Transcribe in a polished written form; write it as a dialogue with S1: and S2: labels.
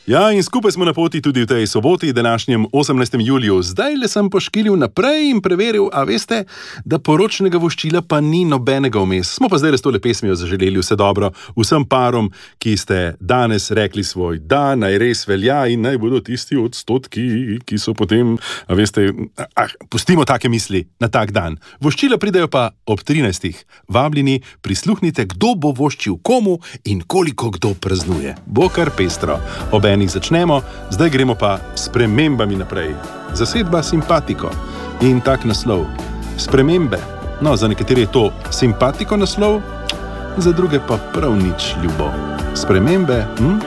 S1: Ja, in skupaj smo na poti tudi v tej soboti, današnjem 18. juliju. Zdaj le sem poškilil naprej in preveril, a veste, da poročnega voščila pa ni nobenega vmes. Smo pa zdaj res tole pesmijo zaželeli vse dobro vsem parom, ki ste danes rekli svoj da, naj res velja in naj bodo tisti odstotki, ki so potem, a veste, pustimo take misli na tak dan. Voščila pridejo pa ob 13. Vabljeni, prisluhnite, kdo bo voščil komu in koliko kdo praznuje. Bo kar pestro. Ob enih začnemo, zdaj gremo pa s spremembami naprej. Zasedba Simpatiko in tak naslov. Spremembe. No, za nekatere je to simpatiko naslov, za druge pa prav nič ljubo. Spremembe,